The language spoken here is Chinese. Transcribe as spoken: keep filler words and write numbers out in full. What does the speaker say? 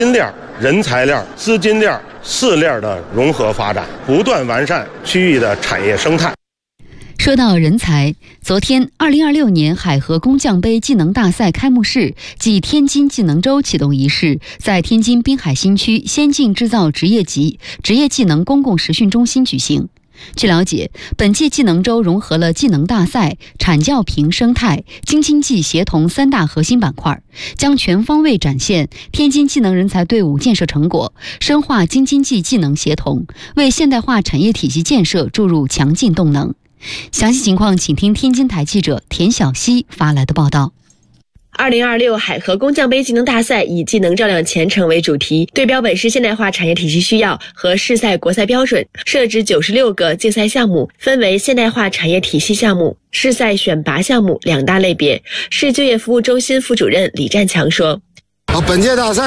新链、人才链、资金链四链的融合发展，不断完善区域的产业生态。 说到人才，昨天二零二六年海河工匠杯技能大赛开幕式暨天津技能周启动仪式在天津滨海新区先进制造职业级职业技能公共实训中心举行。据了解，本届技能周融合了技能大赛、产教评生态、京津冀协同三大核心板块，将全方位展现天津技能人才队伍建设成果，深化京津冀技能协同，为现代化产业体系建设注入强劲动能。详细情况请听天津台记者田小希发来的报道。 二零二六海河工匠杯技能大赛以技能照亮前程为主题，对标本市现代化产业体系需要和市赛国赛标准，设置九十六个竞赛项目，分为现代化产业体系项目、市赛选拔项目两大类别。市就业服务中心副主任李占强说： 本届大赛